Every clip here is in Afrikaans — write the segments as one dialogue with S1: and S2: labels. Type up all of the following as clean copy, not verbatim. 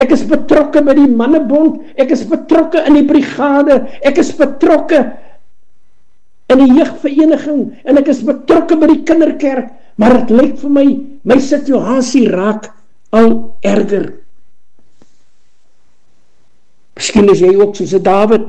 S1: Ek is betrokke by die mannebond, ek is betrokke in die brigade, ek is betrokke in die jeugvereniging, en ek is betrokke by die kinderkerk, maar het lyk vir my situasie raak al erger. Miskien is jy ook soos 'n Dawid,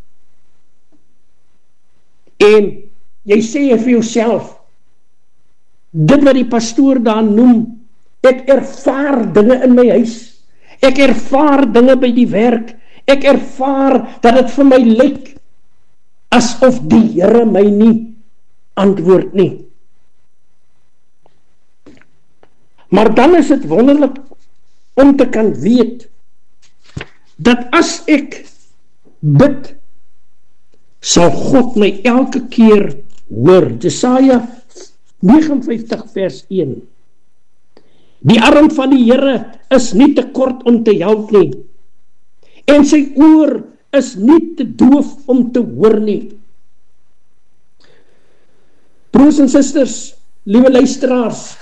S1: en jy sê vir jouself, dit wat die pastoor daar noem, ek ervaar dinge in my huis, ek ervaar dinge by die werk, ek ervaar dat dit vir my lyk asof die Here my nie antwoord nie. Maar dan is dit wonderlik om te kan weet, dat as ek bid, sal God my elke keer hoor. Jesaja 59 vers 1. Die arm van die Here is nie te kort om te help nie, en sy oor is nie te doof om te hoor nie. Broers en susters, liewe luisteraars,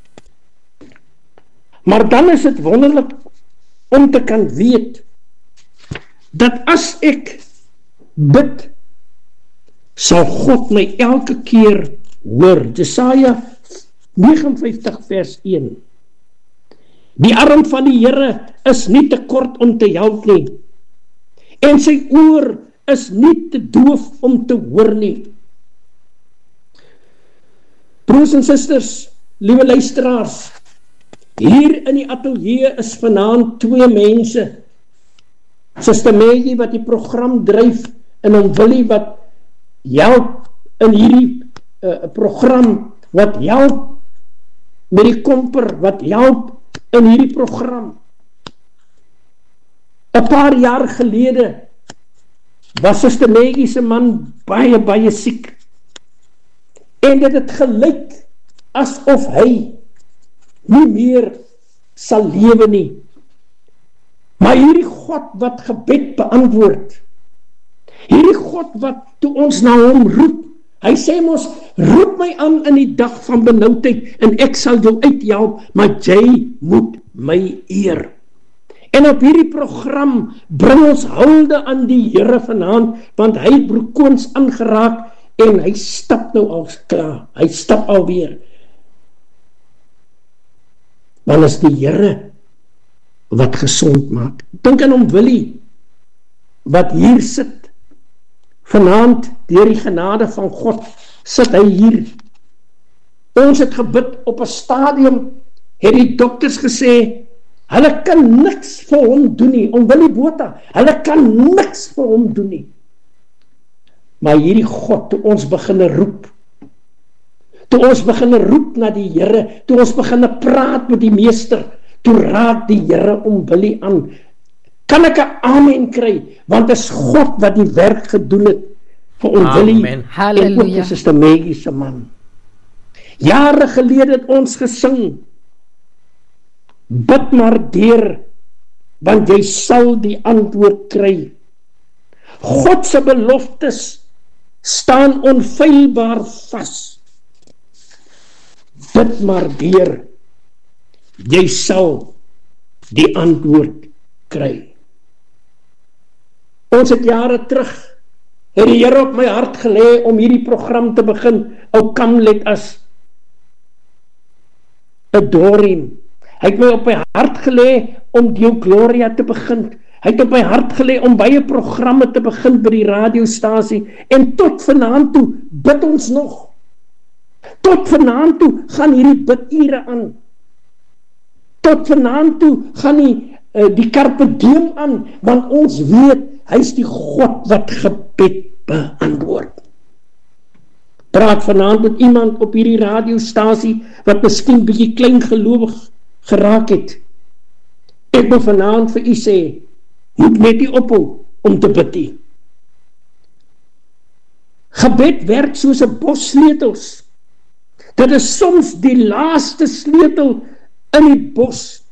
S1: maar dan is dit wonderlik om te kan weet, dat as ek bid, sal God my elke keer hoor. Jesaja 59 vers 1. Die arm van die Here is nie te kort om te help nie, en sy oor is nie te doof om te hoor nie. Broers en susters, liewe luisteraars, hier in die ateljee is vanaand 2 mense, Suster Maggie wat die program dryf, en om Willie wat help in hierdie program, wat help met die komper, wat help in hierdie program. 'n paar jaar gelede was Suster Maggie se man baie siek, en dit het gelyk asof hy nie meer sal lewe nie. Maar hierdie God wat gebed beantwoord, hierdie God wat toe ons na hom roep, hy sê mos, roep my aan in die dag van benoudheid, en ek sal jou uithelp, maar jy moet my eer. En op hierdie program bring ons hulde aan die Here vanaand, want hy het broekoons aangeraak, en hy stap nou al klaar, hy stap alweer. Want is die Here wat gesond maak. Dink aan hom Willie, wat hier sit, vanaand, deur die genade van God, sit hy hier. Ons het gebid op 'n stadium, het die dokters gesê, hulle kan niks vir hom doen nie, om Willie Botha, hulle kan niks vir hom doen nie. Maar hierdie God, toe ons beginne roep, na die Here, toe ons beginne praat met die meester, toe raak die Here om Willie aan. Kan ek 'n amen kry? Want is God wat die werk gedoen het vir ons Willie, en ook vir Suster Maggie se man. Jare gelede het ons gesing, bid maar deur, want jy sal die antwoord kry. God se beloftes staan onfeilbaar vas. Bid maar deur, jy sal die antwoord kry. Ons het jare terug, het die Here op my hart gelê om hierdie program te begin, ou Come Let Us Adore Him. Hy het my op my hart gelê om Deo Gloria te begin. Hy het op my hart gelê om baie programme te begin by die radiostasie, en tot vanaand toe bid ons nog. Tot vanaand toe gaan hierdie bidure aan. Tot vanaand toe gaan die carpe diem aan, want ons weet, hy is die God wat gebed beantwoord. Praat vanaand met iemand op hierdie radiostasie, wat miskien bietjie klein gelowig geraak het. Ek wil vanaand vir u sê, moet net nie ophou om te bid nie. Gebed werk soos 'n bos sleutels. Dit is soms die laaste sleutel in die bos,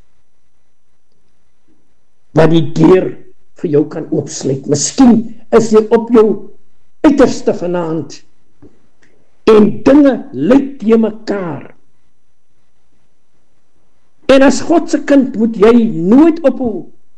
S1: wat die deur vir jou kan oopsluit. Miskien is jy op jou uiterste vanaand, en dinge lyk te mekaar. En as God se kind moet jy nooit ophou